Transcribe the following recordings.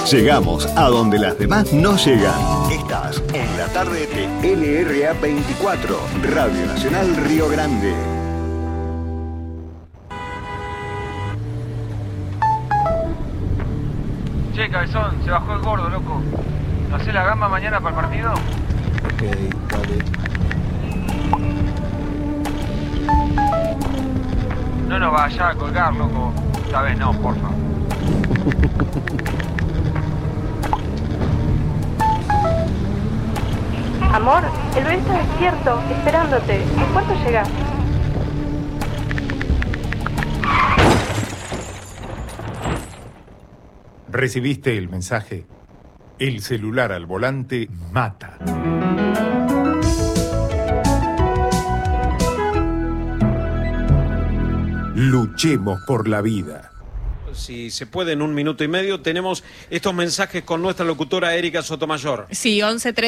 Llegamos a donde las demás no llegan. Estás en la tarde de LRA 24, Radio Nacional Río Grande. Che, cabezón, se bajó el gordo, loco. ¿No hacés la gamba mañana para el partido? Ok, dale. No nos vayas a colgar, loco. Esta vez no, porfa. Amor, el bebé está despierto, esperándote. ¿En cuánto llegás? ¿Recibiste el mensaje? El celular al volante mata. Luchemos por la vida. Si se puede, en 1 minuto y medio, tenemos estos mensajes con nuestra locutora Erika Sotomayor. Sí,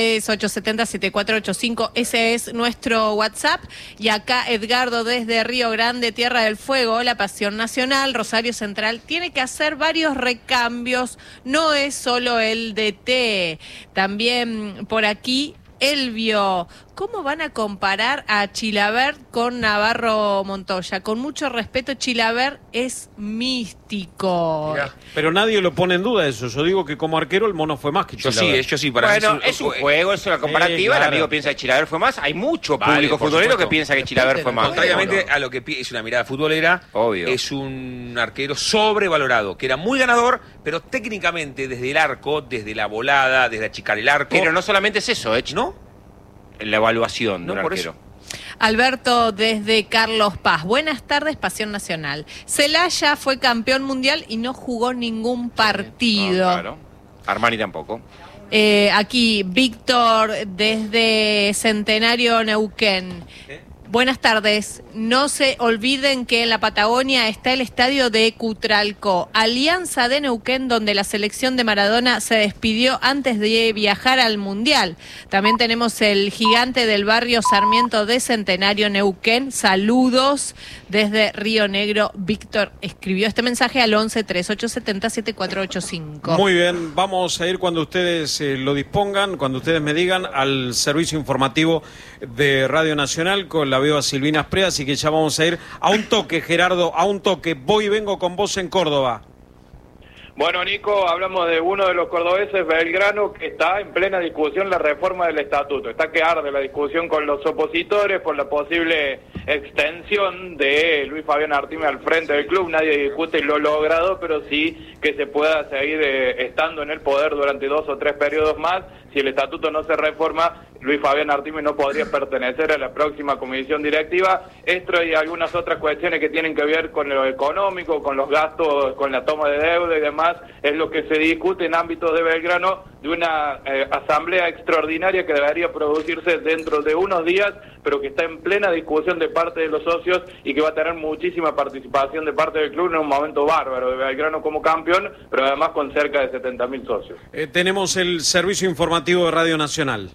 1138707485, ese es nuestro WhatsApp. Y acá Edgardo desde Río Grande, Tierra del Fuego, la Pasión Nacional, Rosario Central, tiene que hacer varios recambios, no es solo el DT. También por aquí Elvio, ¿cómo van a comparar a Chilavert con Navarro Montoya? Con mucho respeto, Chilavert es místico. Mirá, pero nadie lo pone en duda eso. Yo digo que como arquero el mono fue más que Chilavert. Yo sí, para mí es un juego, es una comparativa. Claro. El amigo piensa que Chilavert fue más. Hay mucho público futbolero que piensa que Chilavert fue más. Contrariamente a lo que es una mirada futbolera, obvio, es un arquero sobrevalorado, que era muy ganador, pero técnicamente desde el arco, desde la volada, desde achicar el arco. Pero no solamente es eso, ¿no? La evaluación de un por arquero. Eso. Alberto desde Carlos Paz. Buenas tardes, Pasión Nacional. Celaya fue campeón mundial y no jugó ningún partido. No, claro. Armani tampoco. Aquí Víctor desde Centenario Neuquén. Buenas tardes. No se olviden que en la Patagonia está el estadio de Cutralcó, Alianza de Neuquén, donde la selección de Maradona se despidió antes de viajar al Mundial. También tenemos el gigante del barrio Sarmiento de Centenario Neuquén. Saludos desde Río Negro. Víctor escribió este mensaje al 1138707485. Muy bien, vamos a ir cuando ustedes lo dispongan, cuando ustedes me digan, al servicio informativo de Radio Nacional con la veo a Silvina Sprea, así que ya vamos a ir a un toque, Gerardo, a un toque. Voy y vengo con vos en Córdoba. Bueno, Nico, hablamos de uno de los cordobeses, Belgrano, que está en plena discusión la reforma del estatuto. Está que arde la discusión con los opositores por la posible extensión de Luis Fabián Artime al frente del club. Nadie discute lo logrado, pero sí que se pueda seguir estando en el poder durante 2 o 3 periodos más. Si el estatuto no se reforma, Luis Fabián Artime no podría pertenecer a la próxima comisión directiva. Esto y algunas otras cuestiones que tienen que ver con lo económico, con los gastos, con la toma de deuda y demás, es lo que se discute en ámbitos de Belgrano, de una asamblea extraordinaria que debería producirse dentro de unos días, pero que está en plena discusión de parte de los socios y que va a tener muchísima participación de parte del club en un momento bárbaro de Belgrano como campeón, pero además con cerca de 70.000 socios. Tenemos el servicio informativo de Radio Nacional.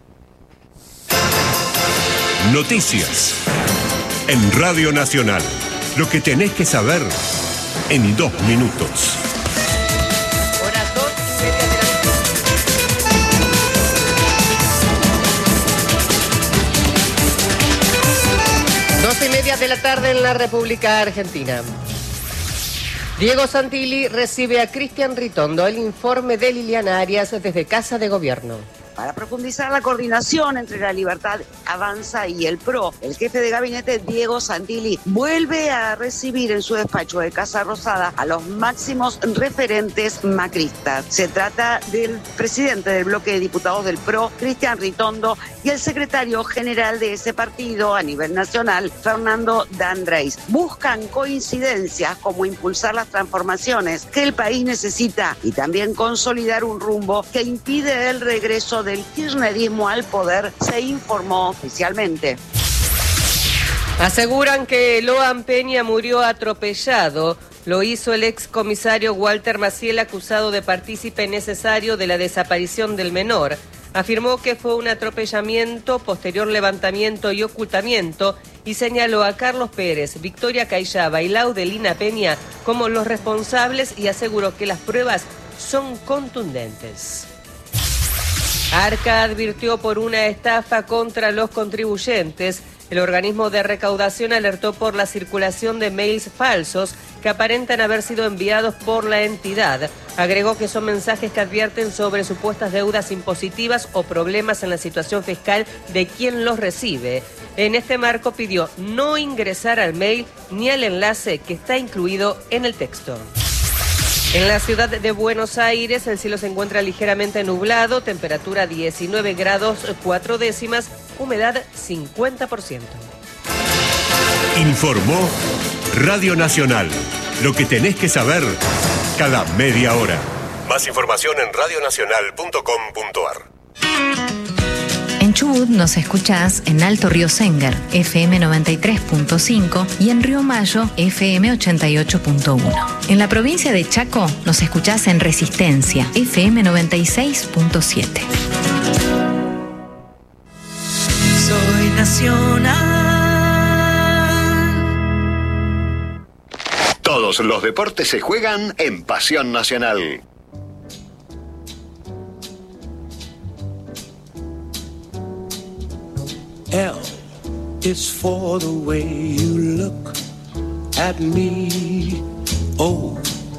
Noticias en Radio Nacional. Lo que tenés que saber en 2 minutos. Hora 2:30 de la tarde en la República Argentina. Diego Santilli recibe a Cristian Ritondo. El informe de Liliana Arias desde Casa de Gobierno. Para profundizar la coordinación entre la Libertad Avanza y el PRO, el jefe de gabinete Diego Santilli vuelve a recibir en su despacho de Casa Rosada a los máximos referentes macristas. Se trata del presidente del bloque de diputados del PRO, Cristian Ritondo, y el secretario general de ese partido a nivel nacional, Fernando Danreis. Buscan coincidencias como impulsar las transformaciones que el país necesita y también consolidar un rumbo que impide el regreso del kirchnerismo al poder, se informó oficialmente. Aseguran que Loan Peña murió atropellado. Lo hizo el excomisario Walter Maciel, acusado de partícipe necesario de la desaparición del menor. Afirmó que fue un atropellamiento, posterior levantamiento y ocultamiento, y señaló a Carlos Pérez, Victoria Cayaba y Laudelina Peña como los responsables, y aseguró que las pruebas son contundentes. Arca advirtió por una estafa contra los contribuyentes. El organismo de recaudación alertó por la circulación de mails falsos que aparentan haber sido enviados por la entidad. Agregó que son mensajes que advierten sobre supuestas deudas impositivas o problemas en la situación fiscal de quien los recibe. En este marco pidió no ingresar al mail ni al enlace que está incluido en el texto. En la ciudad de Buenos Aires el cielo se encuentra ligeramente nublado, temperatura 19 grados 4 décimas, humedad 50%. Informó Radio Nacional. Lo que tenés que saber cada media hora. Más información en radionacional.com.ar. En Chubut nos escuchás en Alto Río Sénger, FM 93.5 y en Río Mayo, FM 88.1. En la provincia de Chaco nos escuchás en Resistencia, FM 96.7. Soy nacional. Todos los deportes se juegan en Pasión Nacional. L is for the way you look at me. O